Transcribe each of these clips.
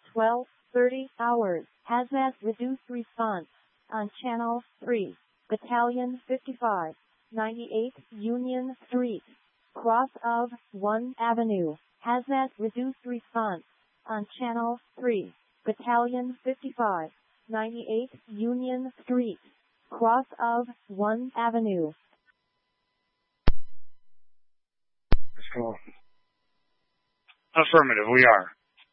12:30 hours. Hazmat reduced response on Channel 3. Battalion 55, 98 Union Street, cross of 1 Avenue. Hazmat reduced response on Channel 3. Battalion 55, 98 Union Street, cross of 1 Avenue. Cool. Affirmative, we are.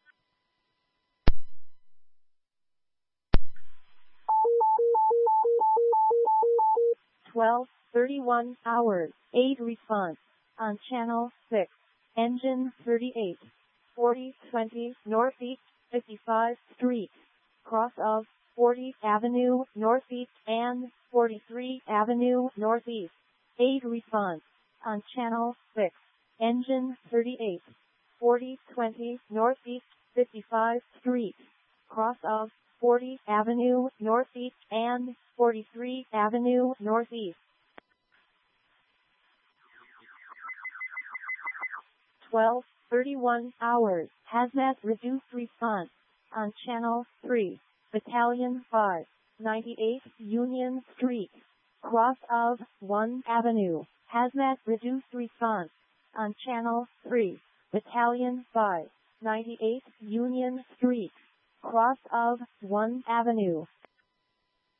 (12:31 hours). Aid response on Channel 6. Engine 38, 4020 Northeast 55 Street, cross of 40 Avenue Northeast and 43 Avenue Northeast. Aid response on Channel 6. Engine 38, 4020 Northeast 55 Street, cross of 40 Avenue Northeast and 43 Avenue Northeast. 12:31 hours. Hazmat reduced response on Channel 3. Battalion 5, 98 Union Street, cross of 1 Avenue. Hazmat reduced response on Channel 3. Battalion 5, 98 Union Street, cross of 1 Avenue.